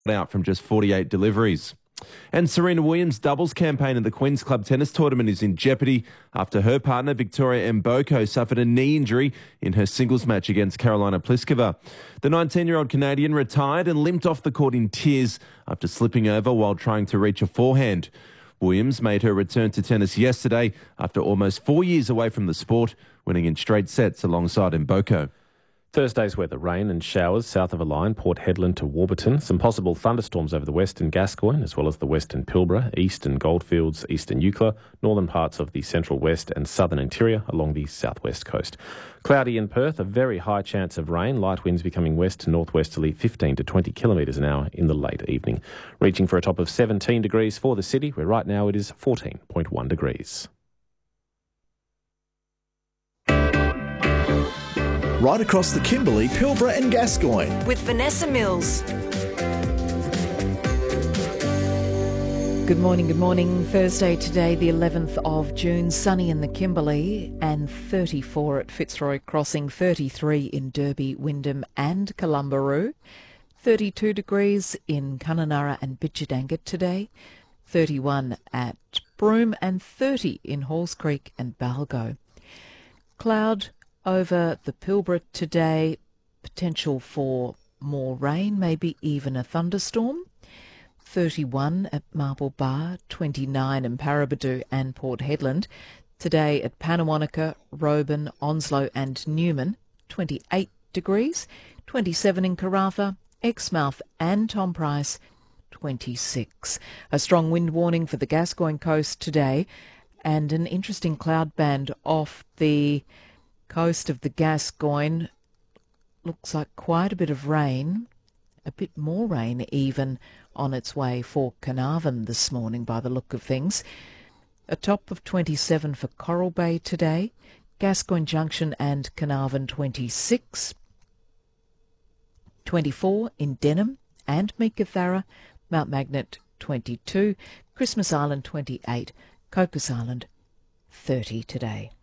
out from just 48 deliveries. And Serena Williams' doubles campaign at the Queen's Club Tennis Tournament is in jeopardy after her partner Victoria Mboko suffered a knee injury in her singles match against Karolina Pliskova. The 19-year-old Canadian retired and limped off the court in tears after slipping over while trying to reach a forehand. Williams made her return to tennis yesterday after almost 4 years away from the sport, winning in straight sets alongside Mboko. Thursday's weather: rain and showers south of a line, Port Hedland to Warburton. Some possible thunderstorms over the western Gascoyne, as well as the western Pilbara, eastern Goldfields, eastern Eucla, northern parts of the central west and southern interior along the southwest coast. Cloudy in Perth, a very high chance of rain, light winds becoming west to northwesterly 15 to 20 kilometres an hour in the late evening. Reaching for a top of 17 degrees for the city, where right now it is 14.1 degrees. Right across the Kimberley, Pilbara and Gascoyne. With Vanessa Mills. Good morning. Thursday today, the 11th of June. Sunny in the Kimberley and 34 at Fitzroy Crossing, 33 in Derby, Wyndham and Columbaroo, 32 degrees in Kununurra and Bidjadanga today, 31 at Broome and 30 in Halls Creek and Balgo. Cloud over the Pilbara today, potential for more rain, maybe even a thunderstorm. 31 at Marble Bar, 29 in Paraburdoo and Port Hedland. Today at Pannawonica, Roban, Onslow and Newman, 28 degrees. 27 in Karratha, Exmouth and Tom Price, 26. A strong wind warning for the Gascoyne coast today, and an interesting cloud band off the coast of the Gascoyne. Looks like quite a bit of rain, a bit more rain even, on its way for Carnarvon this morning by the look of things. A top of 27 for Coral Bay today, Gascoyne Junction and Carnarvon 26. 24 in Denham and Meekatharra, Mount Magnet 22, Christmas Island 28, Cocos Island 30 today.